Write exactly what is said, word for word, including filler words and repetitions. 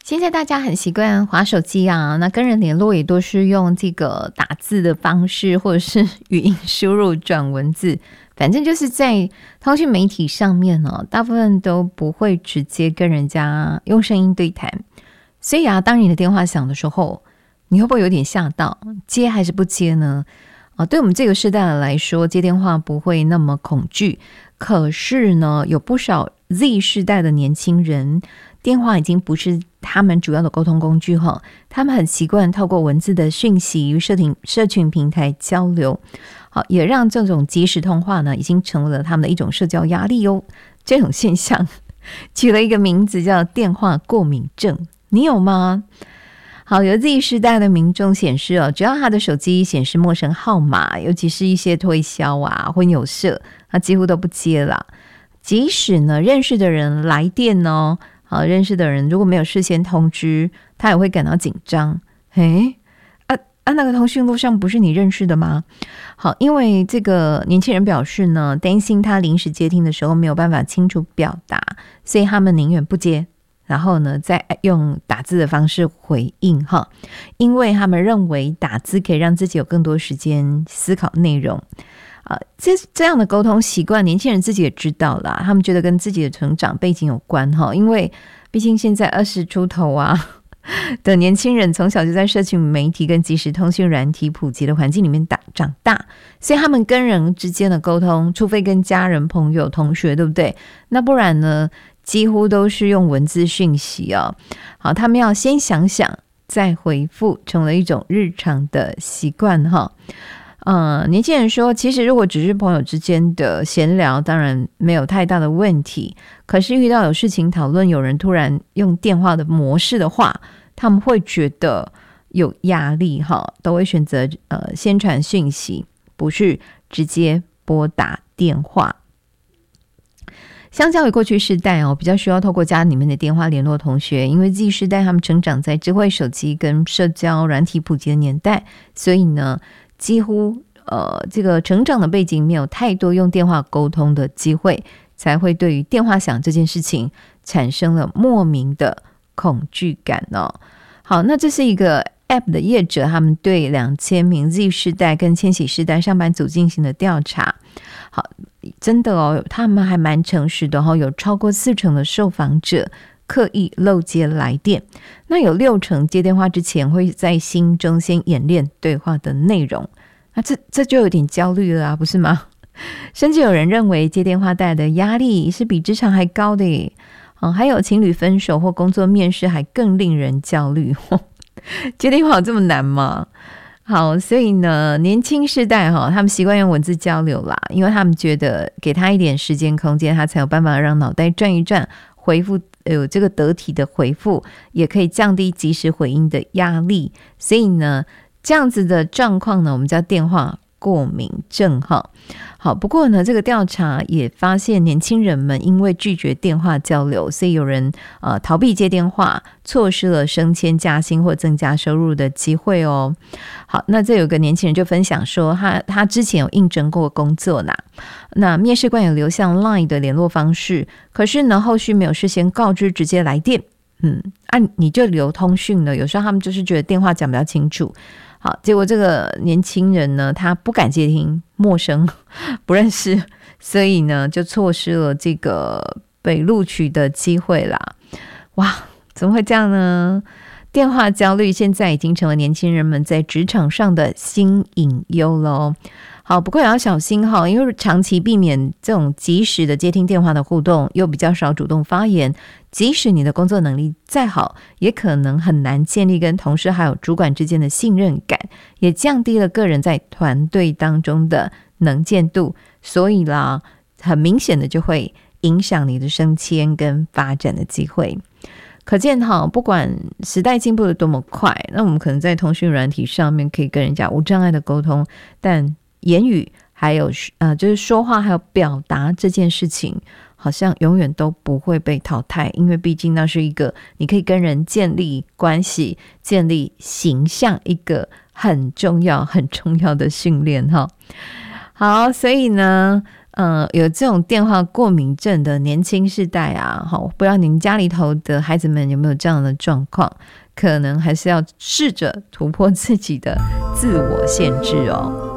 现在大家很习惯滑手机啊，那跟人联络也都是用这个打字的方式，或者是语音输入转文字，反正就是在通讯媒体上面呢、哦，大部分都不会直接跟人家用声音对谈。所以啊，当你的电话响的时候，你会不会有点吓到？接还是不接呢？啊，对我们这个世代来说，接电话不会那么恐惧。可是呢，有不少 Z 世代的年轻人，电话已经不是他们主要的沟通工具哈，他们很习惯透过文字的讯息与社群社群平台交流，好，也让这种即时通话呢，已经成为了他们的一种社交压力哦。这种现象取了一个名字叫电话过敏症，你有吗？好，有 Z 世代的民众显示哦，只要他的手机显示陌生号码，尤其是一些推销啊、婚友社，他几乎都不接了。即使呢认识的人来电哦，好，认识的人如果没有事先通知，他也会感到紧张。诶，啊啊，那个通讯录上不是你认识的吗？好，因为这个年轻人表示呢，担心他临时接听的时候没有办法清楚表达，所以他们宁愿不接。然后呢，再用打字的方式回应哈，因为他们认为打字可以让自己有更多时间思考内容。啊、呃，这这样的沟通习惯，年轻人自己也知道啦，他们觉得跟自己的成长背景有关哈，因为毕竟现在二十出头啊的年轻人，从小就在社群媒体跟即时通讯软体普及的环境里面打长大，所以他们跟人之间的沟通，除非跟家人、朋友、同学，对不对？那不然呢？几乎都是用文字讯息哦，好，他们要先想想再回复，成了一种日常的习惯哈。呃，年轻人说，其实如果只是朋友之间的闲聊，当然没有太大的问题。可是遇到有事情讨论，有人突然用电话的模式的话，他们会觉得有压力哈，都会选择呃先传讯息，不是直接拨打电话。相较于过去世代哦，比较需要透过家里面的电话联络同学，因为 Z 世代他们成长在智慧手机跟社交软体普及的年代，所以呢，几乎呃这个成长的背景没有太多用电话沟通的机会，才会对于电话响这件事情产生了莫名的恐惧感哦。好，那这是一个 App 的业者，他们对两千名 Z 世代跟千禧世代上班族进行的调查。好，真的哦，他们还蛮诚实的哦，有超过四成的受访者刻意漏接来电，那有六成接电话之前会在心中先演练对话的内容，那这这就有点焦虑了啊，不是吗？甚至有人认为接电话带来的压力是比职场还高的耶、哦、还有情侣分手或工作面试还更令人焦虑接电话有这么难吗？好，所以呢，年轻世代哈，他们习惯用文字交流啦，因为他们觉得给他一点时间空间，他才有办法让脑袋转一转，回复有这个得体的回复，也可以降低即时回应的压力。所以呢，这样子的状况呢，我们叫电话过敏症哈。好，不过呢，这个调查也发现，年轻人们因为拒绝电话交流，所以有人呃逃避接电话，错失了升迁加薪或增加收入的机会哦。好，那这有个年轻人就分享说，他他之前有应征过工作啦，那面试官有留下 Line 的联络方式，可是呢，后续没有事先告知，直接来电。嗯，啊，你就留通讯了，有时候他们就是觉得电话讲比较清楚。好，结果这个年轻人呢，他不敢接听，陌生不认识，所以呢就错失了这个被录取的机会啦。哇，怎么会这样呢？电话焦虑现在已经成为年轻人们在职场上的新隐忧咯。好，不过也要小心哈，因为长期避免这种即时的接听电话的互动，又比较少主动发言，即使你的工作能力再好，也可能很难建立跟同事还有主管之间的信任感，也降低了个人在团队当中的能见度，所以啦，很明显的就会影响你的升迁跟发展的机会。可见哈，不管时代进步的多么快，那我们可能在通讯软体上面可以跟人家无障碍的沟通，但言语还有呃，就是说话还有表达这件事情，好像永远都不会被淘汰，因为毕竟那是一个你可以跟人建立关系、建立形象一个很重要、很重要的训练哈。好，所以呢， 呃，有这种电话过敏症的年轻世代啊，好，不知道您家里头的孩子们有没有这样的状况？可能还是要试着突破自己的自我限制哦。